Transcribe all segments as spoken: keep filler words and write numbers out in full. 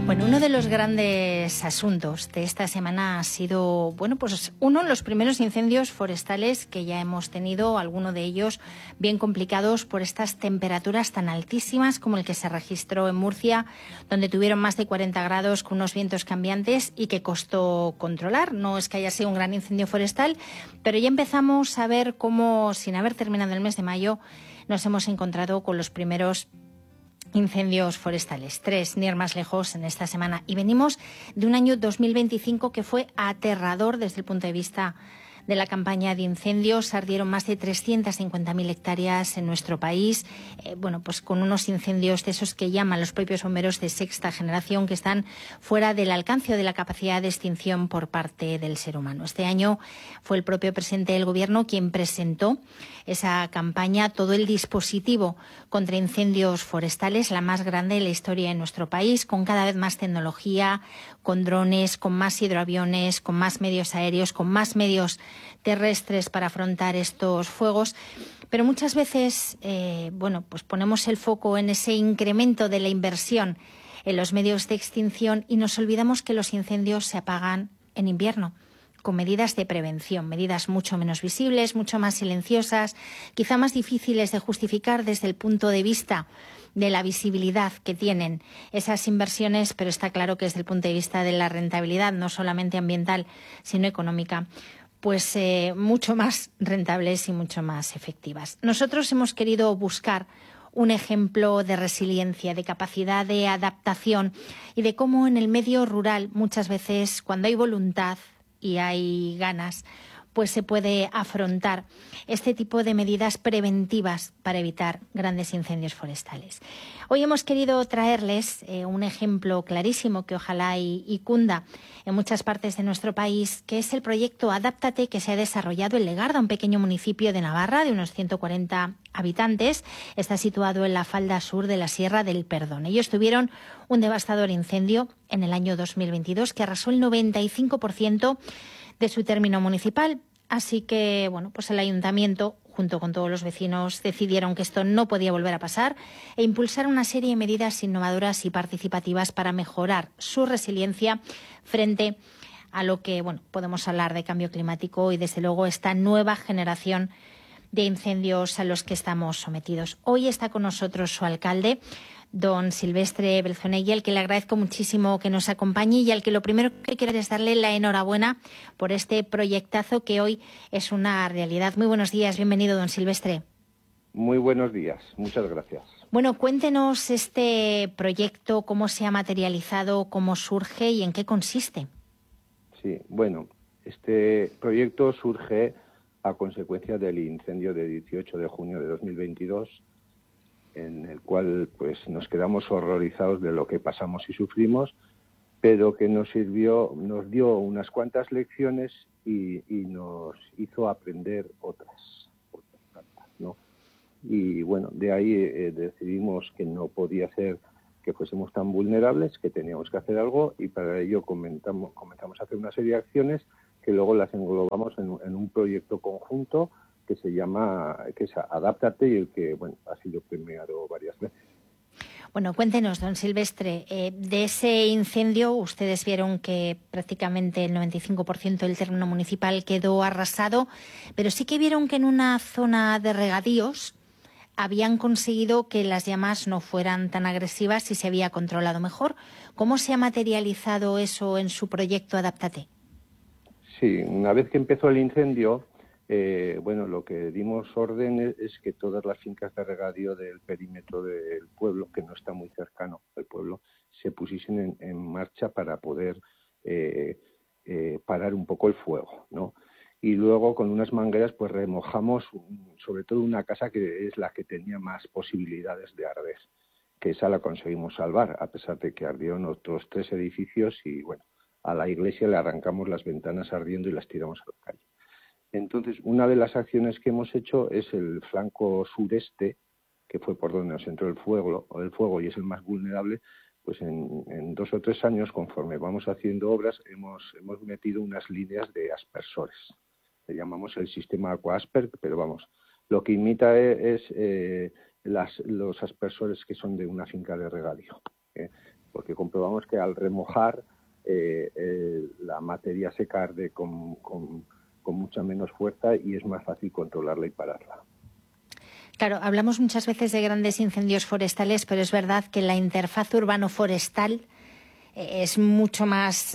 Bueno, uno de los grandes asuntos de esta semana ha sido, bueno, pues uno de los primeros incendios forestales que ya hemos tenido, algunos de ellos bien complicados por estas temperaturas tan altísimas como el que se registró en Murcia, donde tuvieron más de cuarenta grados con unos vientos cambiantes y que costó controlar. No es que haya sido un gran incendio forestal, pero ya empezamos a ver cómo, sin haber terminado el mes de mayo, nos hemos encontrado con los primeros incendios forestales, tres, ni ir más lejos en esta semana. Y venimos de un año dos mil veinticinco que fue aterrador desde el punto de vista de la campaña de incendios. Ardieron más de trescientas cincuenta mil hectáreas en nuestro país, eh, bueno, pues con unos incendios de esos que llaman los propios bomberos de sexta generación, que están fuera del alcance o de la capacidad de extinción por parte del ser humano. Este año fue el propio presidente del Gobierno quien presentó esa campaña, todo el dispositivo contra incendios forestales, la más grande de la historia de nuestro país, con cada vez más tecnología, con drones, con más hidroaviones, con más medios aéreos, con más medios terrestres para afrontar estos fuegos. Pero muchas veces, eh, bueno, pues ponemos el foco en ese incremento de la inversión en los medios de extinción y nos olvidamos que los incendios se apagan en invierno, con medidas de prevención, medidas mucho menos visibles, mucho más silenciosas, quizá más difíciles de justificar desde el punto de vista de la visibilidad que tienen esas inversiones, pero está claro que desde el punto de vista de la rentabilidad, no solamente ambiental, sino económica, pues eh, mucho más rentables y mucho más efectivas. Nosotros hemos querido buscar un ejemplo de resiliencia, de capacidad de adaptación y de cómo en el medio rural muchas veces, cuando hay voluntad y hay ganas, pues se puede afrontar este tipo de medidas preventivas para evitar grandes incendios forestales. Hoy hemos querido traerles eh, un ejemplo clarísimo que ojalá y, y cunda en muchas partes de nuestro país, que es el proyecto Adáptate, que se ha desarrollado en Legarda, un pequeño municipio de Navarra de unos ciento cuarenta habitantes. Está situado en la falda sur de la Sierra del Perdón. Ellos tuvieron un devastador incendio en el año dos mil veintidós que arrasó el noventa y cinco por ciento de su término municipal. Así que, bueno, pues el ayuntamiento, junto con todos los vecinos, decidieron que esto no podía volver a pasar e impulsaron una serie de medidas innovadoras y participativas para mejorar su resiliencia frente a lo que, bueno, podemos hablar de cambio climático y, desde luego, esta nueva generación de incendios a los que estamos sometidos. Hoy está con nosotros su alcalde, don Silvestre Belzonegui, al que le agradezco muchísimo que nos acompañe y al que lo primero que quiero es darle la enhorabuena por este proyectazo que hoy es una realidad. Muy buenos días, bienvenido, don Silvestre. Muy buenos días, muchas gracias. Bueno, cuéntenos este proyecto, cómo se ha materializado, cómo surge y en qué consiste. Sí, bueno, este proyecto surge a consecuencia del incendio de dieciocho de junio de dos mil veintidós, en el cual pues nos quedamos horrorizados de lo que pasamos y sufrimos, pero que nos sirvió, nos dio unas cuantas lecciones y, y nos hizo aprender otras, otras tantas, ¿no? Y bueno, de ahí eh, decidimos que no podía ser que fuésemos tan vulnerables, que teníamos que hacer algo, y para ello comenzamos, comenzamos a hacer una serie de acciones que luego las englobamos en, en un proyecto conjunto que se llama, que es Adáptate, y el que, bueno, ha sido premiado varias veces. Bueno, cuéntenos, don Silvestre, eh, de ese incendio ustedes vieron que prácticamente el noventa y cinco por ciento del terreno municipal quedó arrasado, pero sí que vieron que en una zona de regadíos habían conseguido que las llamas no fueran tan agresivas y se había controlado mejor. ¿Cómo se ha materializado eso en su proyecto Adáptate? Sí, una vez que empezó el incendio, Eh, bueno, lo que dimos orden es, es que todas las fincas de regadío del perímetro del pueblo, que no está muy cercano al pueblo, se pusiesen en, en marcha para poder eh, eh, parar un poco el fuego, ¿no? Y luego con unas mangueras pues remojamos sobre todo una casa que es la que tenía más posibilidades de arder, que esa la conseguimos salvar, a pesar de que ardieron otros tres edificios y, bueno, a la iglesia le arrancamos las ventanas ardiendo y las tiramos a la calle. Entonces, una de las acciones que hemos hecho es el flanco sureste, que fue por donde nos entró el fuego, el fuego y es el más vulnerable. Pues en, en dos o tres años, conforme vamos haciendo obras, hemos, hemos metido unas líneas de aspersores. Le llamamos el sistema AquaAsper, pero vamos, lo que imita es, es eh, las, los aspersores que son de una finca de regadío, ¿eh? Porque porque comprobamos que al remojar eh, eh, la materia seca arde con, con, con mucha menos fuerza y es más fácil controlarla y pararla. Claro, hablamos muchas veces de grandes incendios forestales, pero es verdad que la interfaz urbano-forestal es mucho más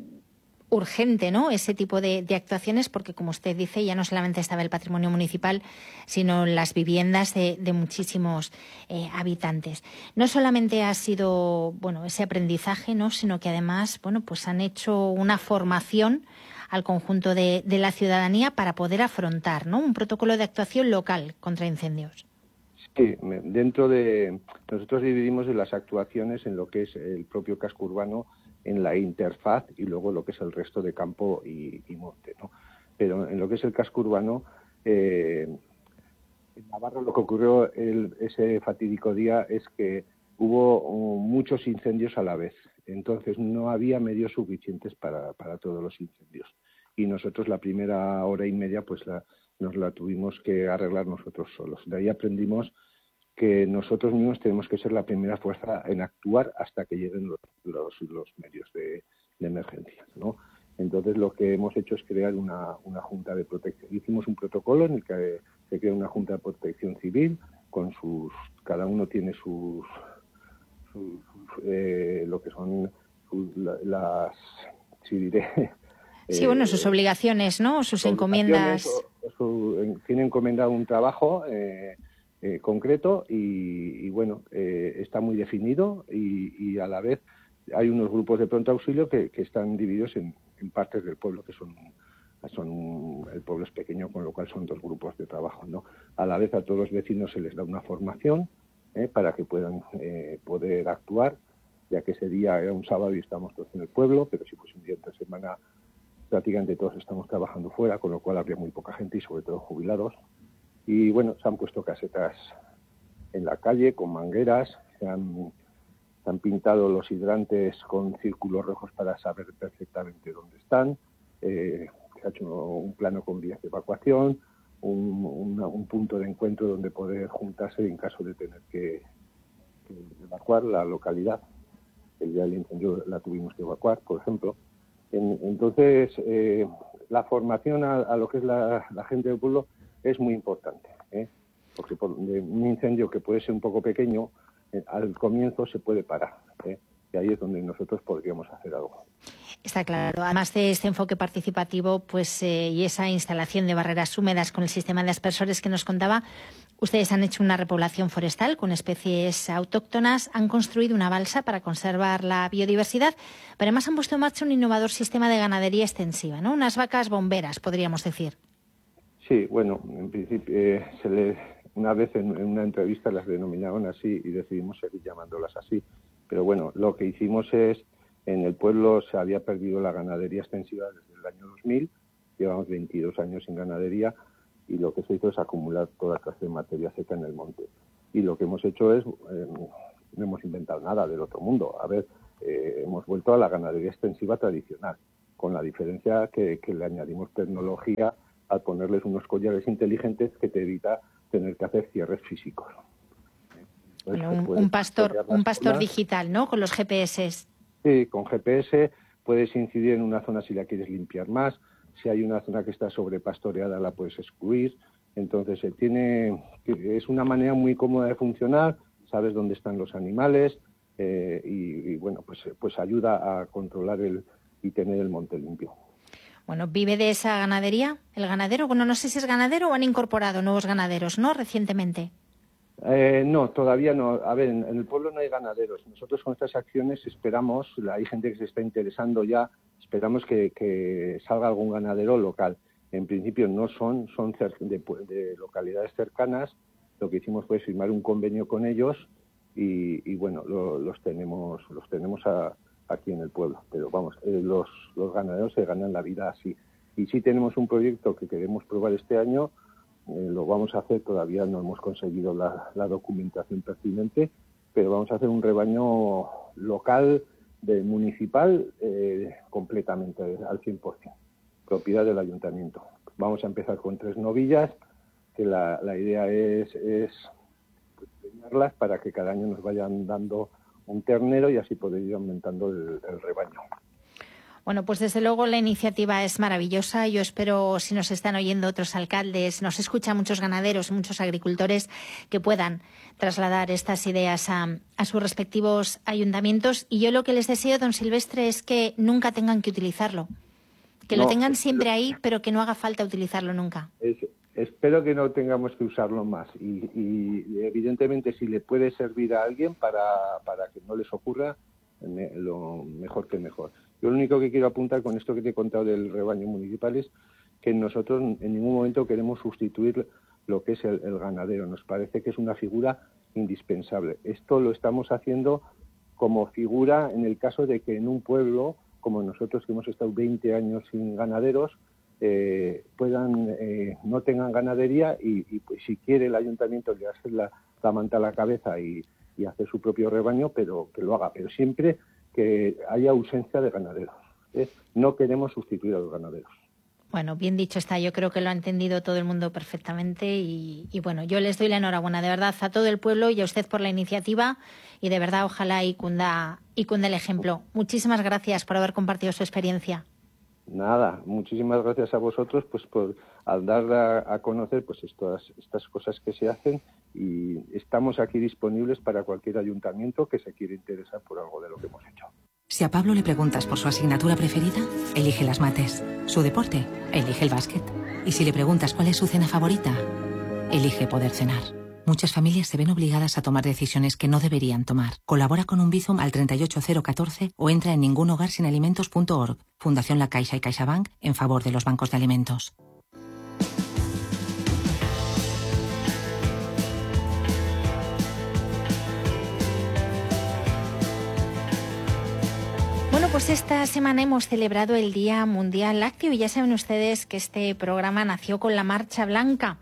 urgente, ¿no? Ese tipo de, de actuaciones, porque como usted dice, ya no solamente estaba el patrimonio municipal, sino las viviendas de, de muchísimos eh, habitantes. No solamente ha sido, bueno, ese aprendizaje, ¿no? Sino que además, bueno, pues han hecho una formación al conjunto de, de la ciudadanía para poder afrontar, ¿no?, un protocolo de actuación local contra incendios. Sí, dentro de nosotros dividimos las actuaciones en lo que es el propio casco urbano, en la interfaz y luego lo que es el resto de campo y, y monte, ¿no? Pero en lo que es el casco urbano, eh, en Navarra lo que ocurrió el, ese fatídico día es que hubo uh, muchos incendios a la vez. Entonces no había medios suficientes para, para todos los incendios. Y nosotros la primera hora y media pues la, nos la tuvimos que arreglar nosotros solos. De ahí aprendimos que nosotros mismos tenemos que ser la primera fuerza en actuar hasta que lleguen los, los, los medios de, de emergencia, ¿no? Entonces lo que hemos hecho es crear una, una junta de protección. Hicimos un protocolo en el que se crea una junta de protección civil con sus, cada uno tiene sus, sus eh, lo que son sus, las, si diré, sí, bueno, sus obligaciones, ¿no? Sus encomiendas. O, o su, tiene encomendado un trabajo eh, eh, concreto y, y bueno, eh, está muy definido y, y a la vez hay unos grupos de pronto auxilio que, que están divididos en, en partes del pueblo que son, son, el pueblo es pequeño, con lo cual son dos grupos de trabajo, ¿no? A la vez a todos los vecinos se les da una formación eh, para que puedan eh, poder actuar, ya que ese día era un sábado y estamos todos en el pueblo, pero si fuese un día entre semana prácticamente todos estamos trabajando fuera, con lo cual habría muy poca gente y sobre todo jubilados. Y bueno, se han puesto casetas en la calle con mangueras, se han, se han pintado los hidrantes con círculos rojos para saber perfectamente dónde están, eh, se ha hecho un plano con vías de evacuación, un, una, un punto de encuentro donde poder juntarse en caso de tener que, que evacuar la localidad. El día del incendio la tuvimos que evacuar, por ejemplo. Entonces, eh, la formación a, a lo que es la, la gente del pueblo es muy importante, ¿eh? Porque por, de un incendio que puede ser un poco pequeño, eh, al comienzo se puede parar, ¿eh? Y ahí es donde nosotros podríamos hacer algo. Está claro. Además de este enfoque participativo, pues eh, y esa instalación de barreras húmedas con el sistema de aspersores que nos contaba, ustedes han hecho una repoblación forestal con especies autóctonas, han construido una balsa para conservar la biodiversidad, pero además han puesto en marcha un innovador sistema de ganadería extensiva, ¿no? Unas vacas bomberas, podríamos decir. Sí, bueno, en principio eh, se le, una vez en, en una entrevista las denominaron así y decidimos seguir llamándolas así. Pero bueno, lo que hicimos es, en el pueblo se había perdido la ganadería extensiva desde el año dos mil, llevamos veintidós años sin ganadería y lo que se hizo es acumular toda clase de materia seca en el monte. Y lo que hemos hecho es, eh, no hemos inventado nada del otro mundo. A ver, eh, hemos vuelto a la ganadería extensiva tradicional, con la diferencia que, que le añadimos tecnología al ponerles unos collares inteligentes que te evita tener que hacer cierres físicos. Bueno, un, un pastor, un pastor digital, ¿no? Con los G P S. Sí, con G P S puedes incidir en una zona si la quieres limpiar más. Si hay una zona que está sobrepastoreada, la puedes excluir. Entonces, se tiene, es una manera muy cómoda de funcionar. Sabes dónde están los animales eh, y, y, bueno, pues, pues ayuda a controlar el, y tener el monte limpio. Bueno, ¿vive de esa ganadería el ganadero? Bueno, no sé si es ganadero o han incorporado nuevos ganaderos, ¿no?, recientemente. Eh, no, todavía no. A ver, en, en el pueblo no hay ganaderos. Nosotros con estas acciones esperamos, hay gente que se está interesando ya, esperamos que, que salga algún ganadero local. En principio no son, son de, de localidades cercanas. Lo que hicimos fue firmar un convenio con ellos y, y bueno, lo, los tenemos, los tenemos a, aquí en el pueblo. Pero vamos, eh, los, los ganaderos se ganan la vida así. Y sí tenemos un proyecto que queremos probar este año. Eh, lo vamos a hacer, todavía no hemos conseguido la, la documentación pertinente, pero vamos a hacer un rebaño local, de municipal, eh, completamente al cien por ciento, propiedad del ayuntamiento. Vamos a empezar con tres novillas, que la, la idea es, es tenerlas para que cada año nos vayan dando un ternero y así poder ir aumentando el, el rebaño. Bueno, pues desde luego la iniciativa es maravillosa. Yo espero, si nos están oyendo otros alcaldes, nos escuchan muchos ganaderos, muchos agricultores, que puedan trasladar estas ideas a, a sus respectivos ayuntamientos. Y yo lo que les deseo, don Silvestre, es que nunca tengan que utilizarlo. Que no, lo tengan siempre ahí, pero que no haga falta utilizarlo nunca. Es, espero que no tengamos que usarlo más. Y, y evidentemente, si le puede servir a alguien para, para que no les ocurra, me, lo mejor que mejor. Yo lo único que quiero apuntar con esto que te he contado del rebaño municipal es que nosotros en ningún momento queremos sustituir lo que es el, el ganadero. Nos parece que es una figura indispensable. Esto lo estamos haciendo como figura en el caso de que en un pueblo, como nosotros que hemos estado veinte años sin ganaderos, eh, puedan eh, no tengan ganadería y, y pues, si quiere el ayuntamiento le hace la, la manta a la cabeza y, y hacer su propio rebaño, pero que lo haga, pero siempre que haya ausencia de ganaderos. ¿eh? No queremos sustituir a los ganaderos. Bueno, bien dicho está. Yo creo que lo ha entendido todo el mundo perfectamente y, y bueno, yo les doy la enhorabuena de verdad a todo el pueblo y a usted por la iniciativa y de verdad ojalá y cunda, y cunda el ejemplo. Muchísimas gracias por haber compartido su experiencia. Nada, muchísimas gracias a vosotros pues por al dar a, a conocer pues estas, estas cosas que se hacen y estamos aquí disponibles para cualquier ayuntamiento que se quiera interesar por algo de lo que hemos hecho. Si a Pablo le preguntas por su asignatura preferida, elige las mates. Su deporte, elige el básquet. Y si le preguntas cuál es su cena favorita, elige poder cenar. Muchas familias se ven obligadas a tomar decisiones que no deberían tomar. Colabora con un Bizum al treinta y ocho cero catorce o entra en ningunhogarsinalimentos punto org. Fundación La Caixa y CaixaBank en favor de los bancos de alimentos. Bueno, pues esta semana hemos celebrado el Día Mundial Lácteo y ya saben ustedes que este programa nació con la Marcha Blanca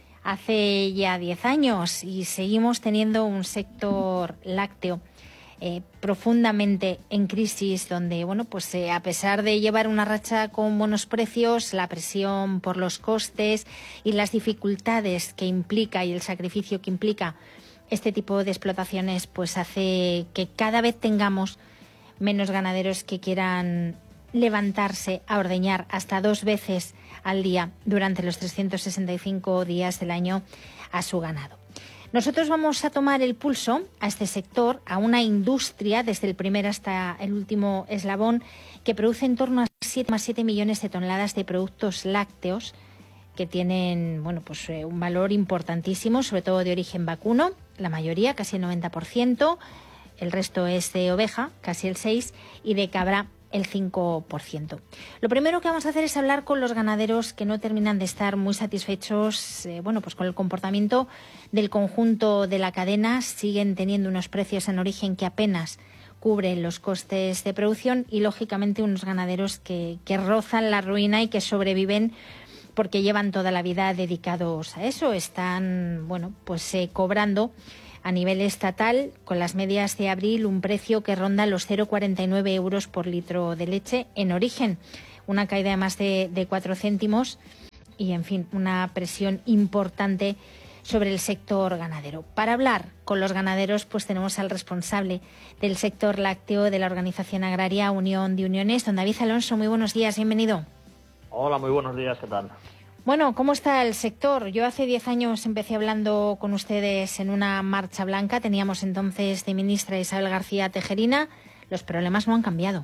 hace ya diez años y seguimos teniendo un sector lácteo eh, profundamente en crisis, donde, bueno, pues eh, a pesar de llevar una racha con buenos precios, la presión por los costes y las dificultades que implica y el sacrificio que implica este tipo de explotaciones, pues hace que cada vez tengamos menos ganaderos que quieran levantarse a ordeñar hasta dos veces al día durante los trescientos sesenta y cinco días del año a su ganado. Nosotros vamos a tomar el pulso a este sector, a una industria, desde el primer hasta el último eslabón, que produce en torno a siete coma siete millones de toneladas de productos lácteos que tienen, bueno, pues eh, un valor importantísimo, sobre todo de origen vacuno, la mayoría, casi el noventa por ciento, el resto es de oveja, casi el seis por ciento, y de cabra, el cinco por ciento. Lo primero que vamos a hacer es hablar con los ganaderos que no terminan de estar muy satisfechos eh, bueno, pues con el comportamiento del conjunto de la cadena. Siguen teniendo unos precios en origen que apenas cubren los costes de producción y, lógicamente, unos ganaderos que, que rozan la ruina y que sobreviven porque llevan toda la vida dedicados a eso. Están, bueno, pues eh, cobrando a nivel estatal, con las medias de abril, un precio que ronda los cero coma cuarenta y nueve euros por litro de leche en origen, una caída de más de, de cuatro céntimos y, en fin, una presión importante sobre el sector ganadero. Para hablar con los ganaderos, pues tenemos al responsable del sector lácteo de la organización agraria Unión de Uniones, don David Alonso. Muy buenos días, bienvenido. Hola, muy buenos días, ¿qué tal? Bueno, ¿cómo está el sector? Yo hace diez años empecé hablando con ustedes en una marcha blanca. Teníamos entonces de ministra Isabel García Tejerina. Los problemas no han cambiado.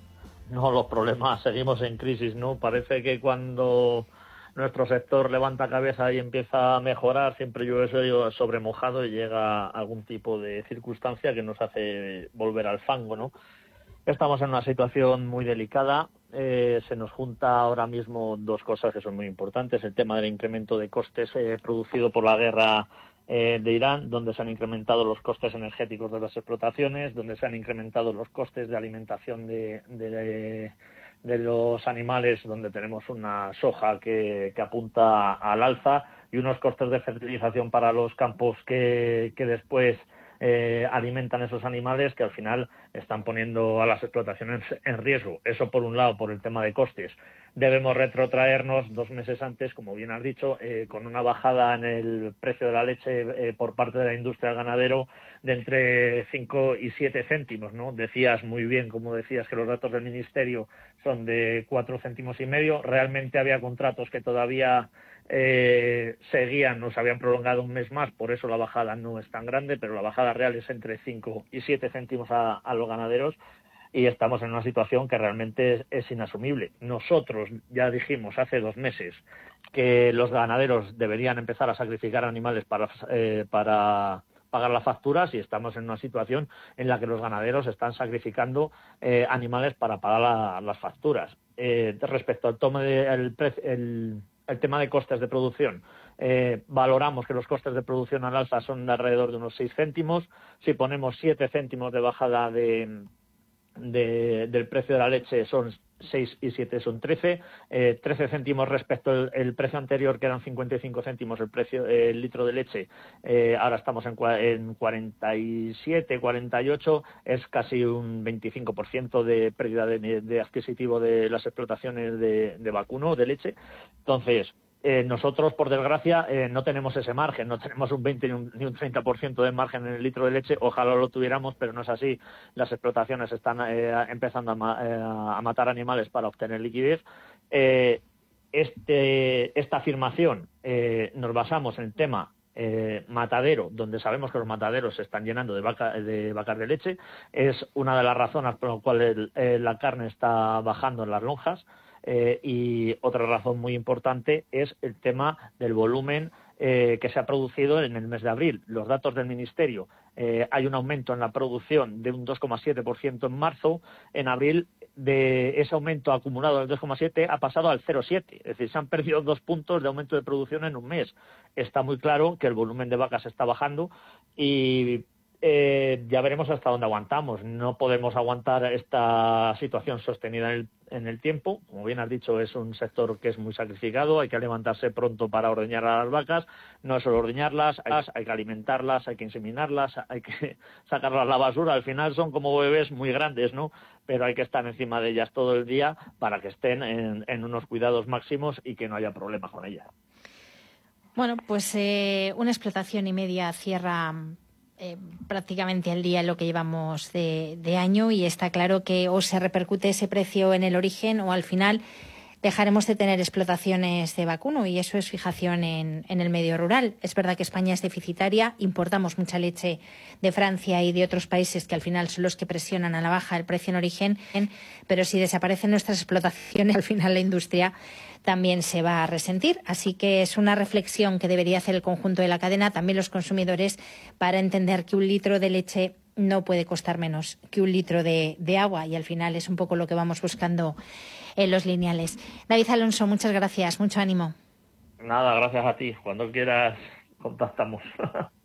No, los problemas, seguimos en crisis, ¿no? Parece que cuando nuestro sector levanta cabeza y empieza a mejorar, siempre llueve sobre mojado y llega algún tipo de circunstancia que nos hace volver al fango, ¿no? Estamos en una situación muy delicada. Eh, se nos junta ahora mismo dos cosas que son muy importantes. El tema del incremento de costes eh, producido por la guerra eh, de Irán, donde se han incrementado los costes energéticos de las explotaciones, donde se han incrementado los costes de alimentación de, de, de los animales, donde tenemos una soja que, que apunta al alza y unos costes de fertilización para los campos que, que después eh, alimentan esos animales que al final están poniendo a las explotaciones en riesgo. Eso por un lado, por el tema de costes. Debemos retrotraernos dos meses antes, como bien has dicho, eh, con una bajada en el precio de la leche eh, por parte de la industria del ganadero de entre cinco y siete céntimos, ¿no? Decías muy bien, como decías, que los datos del Ministerio son de cuatro céntimos y medio. Realmente había contratos que todavía eh, seguían, nos habían prolongado un mes más, por eso la bajada no es tan grande, pero la bajada real es entre cinco y siete céntimos a, a los ganaderos. Y estamos en una situación que realmente es, es inasumible. Nosotros ya dijimos hace dos meses que los ganaderos deberían empezar a sacrificar animales para, eh, para pagar las facturas, y estamos en una situación en la que los ganaderos están sacrificando eh, animales para pagar la, las facturas. Eh, respecto al toma de, el, el, el tema de costes de producción, eh, valoramos que los costes de producción al alza son de alrededor de unos seis céntimos. Si ponemos siete céntimos de bajada de De, del precio de la leche, son seis y siete son trece, eh, trece céntimos respecto al el precio anterior, que eran cincuenta y cinco céntimos el precio eh, el litro de leche. Eh, ahora estamos en, en cuarenta y siete, cuarenta y ocho, es casi un veinticinco por ciento de pérdida de, de adquisitivo de las explotaciones de, de vacuno, de leche. Entonces, Eh, nosotros, por desgracia, eh, no tenemos ese margen, no tenemos un veinte ni un, ni un treinta por ciento de margen en el litro de leche. Ojalá lo tuviéramos, pero no es así. Las explotaciones están eh, empezando a, ma eh, a matar animales para obtener liquidez. Eh, este, esta afirmación eh, nos basamos en el tema eh, matadero, donde sabemos que los mataderos se están llenando de, vaca, de vacas de leche. Es una de las razones por las cuales eh, la carne está bajando en las lonjas. Eh, y otra razón muy importante es el tema del volumen eh, que se ha producido en el mes de abril. Los datos del Ministerio, eh, hay un aumento en la producción de un dos coma siete por ciento en marzo. En abril, de ese aumento acumulado del dos coma siete por ciento ha pasado al cero coma siete por ciento. Es decir, se han perdido dos puntos de aumento de producción en un mes. Está muy claro que el volumen de vacas está bajando y Eh, ya veremos hasta dónde aguantamos. No podemos aguantar esta situación sostenida en el, en el tiempo. Como bien has dicho, es un sector que es muy sacrificado. Hay que levantarse pronto para ordeñar a las vacas. No es solo ordeñarlas, hay, hay que alimentarlas, hay que inseminarlas, hay que sacarlas a la basura. Al final son como bebés muy grandes, ¿no? Pero hay que estar encima de ellas todo el día para que estén en, en unos cuidados máximos y que no haya problemas con ellas. Bueno, pues eh, una explotación y media cierra Eh, prácticamente al día en lo que llevamos de, de año, y está claro que o se repercute ese precio en el origen o al final dejaremos de tener explotaciones de vacuno, y eso es fijación en, en el medio rural. Es verdad que España es deficitaria, importamos mucha leche de Francia y de otros países que al final son los que presionan a la baja el precio en origen, pero si desaparecen nuestras explotaciones, al final la industria también se va a resentir. Así que es una reflexión que debería hacer el conjunto de la cadena, también los consumidores, para entender que un litro de leche no puede costar menos que un litro de, de agua, y al final es un poco lo que vamos buscando en los lineales. David Alonso, muchas gracias, mucho ánimo. Nada, gracias a ti. Cuando quieras contactamos.